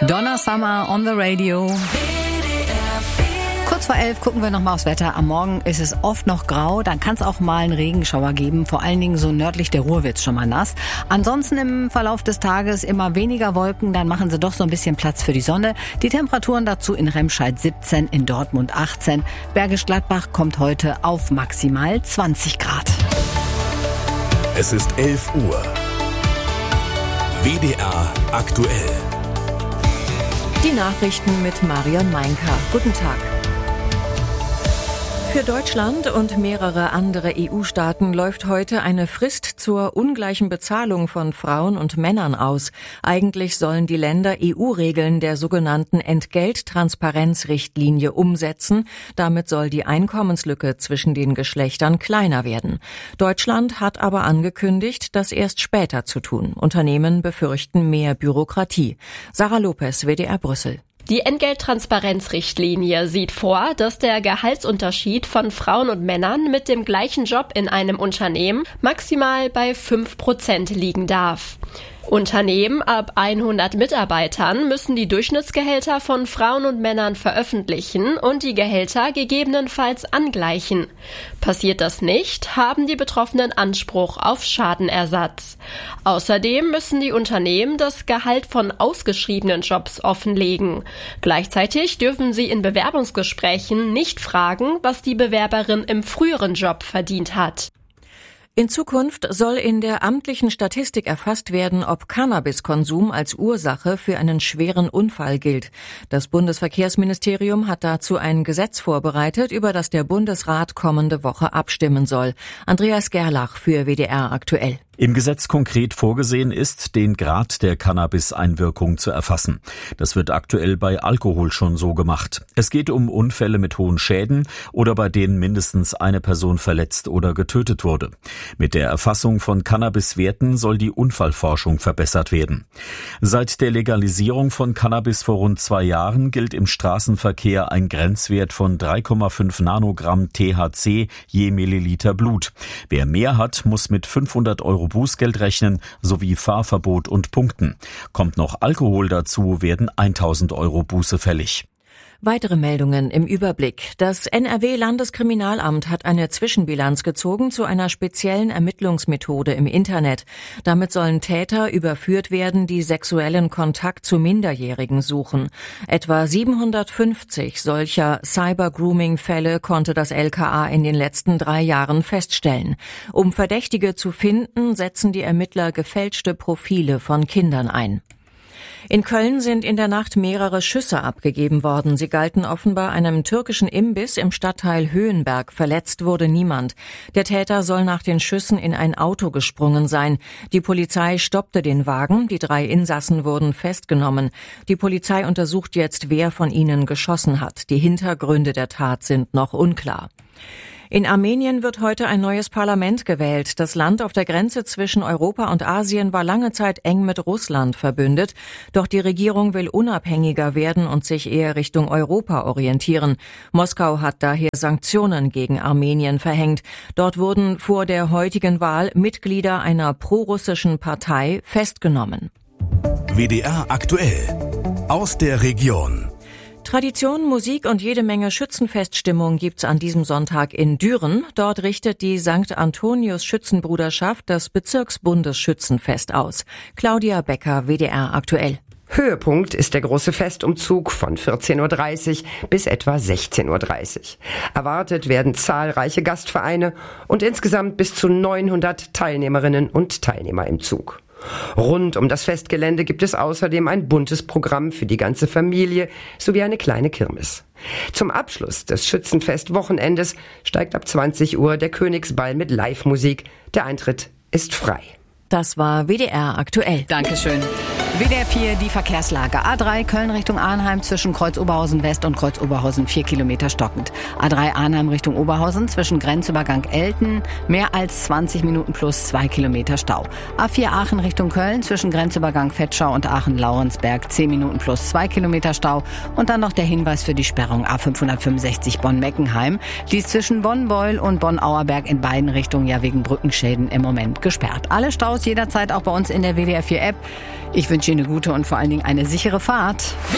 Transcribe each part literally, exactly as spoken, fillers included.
Donna Summer on the Radio. Kurz vor elf gucken wir nochmal aufs Wetter. Am Morgen ist es oft noch grau, dann kann es auch mal einen Regenschauer geben. Vor allen Dingen so nördlich der Ruhr wird's schon mal nass. Ansonsten im Verlauf des Tages immer weniger Wolken, dann machen sie doch so ein bisschen Platz für die Sonne. Die Temperaturen dazu in Remscheid siebzehn, in Dortmund achtzehn. Bergisch Gladbach kommt heute auf maximal zwanzig Grad. Es ist elf Uhr. W D R aktuell. Die Nachrichten mit Marion Meinka. Guten Tag. Für Deutschland und mehrere andere E U-Staaten läuft heute eine Frist zur ungleichen Bezahlung von Frauen und Männern aus. Eigentlich sollen die Länder E U-Regeln der sogenannten Entgelttransparenzrichtlinie umsetzen. Damit soll die Einkommenslücke zwischen den Geschlechtern kleiner werden. Deutschland hat aber angekündigt, das erst später zu tun. Unternehmen befürchten mehr Bürokratie. Sarah Lopez, W D R Brüssel. Die Entgelttransparenzrichtlinie sieht vor, dass der Gehaltsunterschied von Frauen und Männern mit dem gleichen Job in einem Unternehmen maximal bei fünf Prozent liegen darf. Unternehmen ab hundert Mitarbeitern müssen die Durchschnittsgehälter von Frauen und Männern veröffentlichen und die Gehälter gegebenenfalls angleichen. Passiert das nicht, haben die Betroffenen Anspruch auf Schadenersatz. Außerdem müssen die Unternehmen das Gehalt von ausgeschriebenen Jobs offenlegen. Gleichzeitig dürfen sie in Bewerbungsgesprächen nicht fragen, was die Bewerberin im früheren Job verdient hat. In Zukunft soll in der amtlichen Statistik erfasst werden, ob Cannabiskonsum als Ursache für einen schweren Unfall gilt. Das Bundesverkehrsministerium hat dazu ein Gesetz vorbereitet, über das der Bundesrat kommende Woche abstimmen soll. Andreas Gerlach für W D R aktuell. Im Gesetz konkret vorgesehen ist, den Grad der Cannabis-Einwirkung zu erfassen. Das wird aktuell bei Alkohol schon so gemacht. Es geht um Unfälle mit hohen Schäden oder bei denen mindestens eine Person verletzt oder getötet wurde. Mit der Erfassung von Cannabis-Werten soll die Unfallforschung verbessert werden. Seit der Legalisierung von Cannabis vor rund zwei Jahren gilt im Straßenverkehr ein Grenzwert von drei Komma fünf Nanogramm T H C je Milliliter Blut. Wer mehr hat, muss mit fünfhundert Euro Bußgeld rechnen, sowie Fahrverbot und Punkten. Kommt noch Alkohol dazu, werden tausend Euro Buße fällig. Weitere Meldungen im Überblick. Das N R W-Landeskriminalamt hat eine Zwischenbilanz gezogen zu einer speziellen Ermittlungsmethode im Internet. Damit sollen Täter überführt werden, die sexuellen Kontakt zu Minderjährigen suchen. Etwa siebenhundertfünfzig solcher Cyber-Grooming-Fälle konnte das L K A in den letzten drei Jahren feststellen. Um Verdächtige zu finden, setzen die Ermittler gefälschte Profile von Kindern ein. In Köln sind in der Nacht mehrere Schüsse abgegeben worden. Sie galten offenbar einem türkischen Imbiss im Stadtteil Höhenberg. Verletzt wurde niemand. Der Täter soll nach den Schüssen in ein Auto gesprungen sein. Die Polizei stoppte den Wagen. Die drei Insassen wurden festgenommen. Die Polizei untersucht jetzt, wer von ihnen geschossen hat. Die Hintergründe der Tat sind noch unklar. In Armenien wird heute ein neues Parlament gewählt. Das Land auf der Grenze zwischen Europa und Asien war lange Zeit eng mit Russland verbündet. Doch die Regierung will unabhängiger werden und sich eher Richtung Europa orientieren. Moskau hat daher Sanktionen gegen Armenien verhängt. Dort wurden vor der heutigen Wahl Mitglieder einer prorussischen Partei festgenommen. W D R aktuell. Aus der Region. Tradition, Musik und jede Menge Schützenfeststimmung gibt's an diesem Sonntag in Düren. Dort richtet die Sankt Antonius Schützenbruderschaft das Bezirksbundesschützenfest aus. Claudia Becker, W D R aktuell. Höhepunkt ist der große Festumzug von vierzehn Uhr dreißig bis etwa sechzehn Uhr dreißig. Erwartet werden zahlreiche Gastvereine und insgesamt bis zu neunhundert Teilnehmerinnen und Teilnehmer im Zug. Rund um das Festgelände gibt es außerdem ein buntes Programm für die ganze Familie sowie eine kleine Kirmes. Zum Abschluss des Schützenfest-Wochenendes steigt ab zwanzig Uhr der Königsball mit Live-Musik. Der Eintritt ist frei. Das war W D R aktuell. Dankeschön. W D R vier, die Verkehrslage. A drei Köln Richtung Arnheim zwischen Kreuz Oberhausen West und Kreuz Oberhausen vier Kilometer stockend. A drei Arnheim Richtung Oberhausen zwischen Grenzübergang Elten mehr als zwanzig Minuten plus zwei Kilometer Stau. A vier Aachen Richtung Köln zwischen Grenzübergang Vetschau und Aachen-Laurensberg zehn Minuten plus zwei Kilometer Stau. Und dann noch der Hinweis für die Sperrung A fünfhundertfünfundsechzig Bonn-Meckenheim. Die ist zwischen Bonn-Beul und Bonn-Auerberg in beiden Richtungen ja wegen Brückenschäden im Moment gesperrt. Alle Staus kostenlos, jederzeit auch bei uns in der W D R vier App. Ich wünsche Ihnen eine gute und vor allen Dingen eine sichere Fahrt. W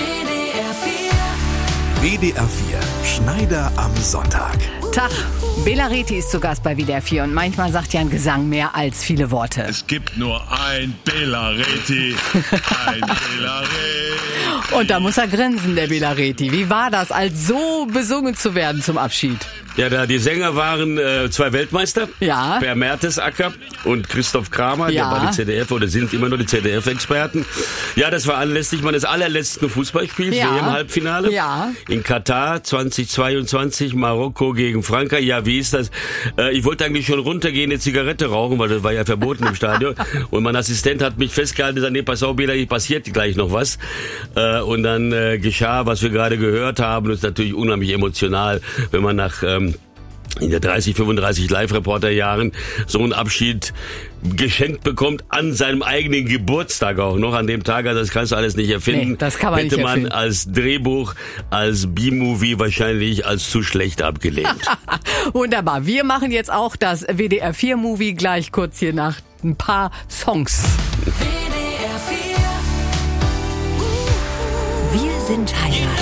D R vier, Schneider am Sonntag. Tag, Bela Reti ist zu Gast bei W D R vier und manchmal sagt ja ein Gesang mehr als viele Worte. Es gibt nur ein Bela Reti, ein Bela Reti. Und da muss er grinsen, der Bela Reti. Wie war das, als so besungen zu werden zum Abschied? Ja, da die Sänger waren äh, zwei Weltmeister, Ja. Per Mertesacker und Christoph Kramer, Ja. der war die Z D F oder sind immer noch die Z D F-Experten. Ja, das war anlässlich meines allerletzten Fußballspiels, Ja. W M-Halbfinale Ja. in Katar zweitausendzweiundzwanzig, Marokko gegen Frankreich. Ja, wie ist das? Äh, ich wollte eigentlich schon runtergehen, eine Zigarette rauchen, weil das war ja verboten im Stadion. Und mein Assistent hat mich festgehalten und gesagt, nee, pass auf, Bela, hier passiert gleich noch was. Äh, und dann äh, geschah, was wir gerade gehört haben. Das ist natürlich unheimlich emotional, wenn man nach ähm, in der dreißig, fünfunddreißig Live-Reporter-Jahren so einen Abschied geschenkt bekommt an seinem eigenen Geburtstag auch noch. An dem Tag, also das kannst du alles nicht erfinden. Nee, das kann man Hätte nicht man erfinden. als Drehbuch, als B-Movie wahrscheinlich als zu schlecht abgelehnt. Wunderbar, wir machen jetzt auch das W D R vier Movie gleich kurz hier nach ein paar Songs. Wir sind Heimat.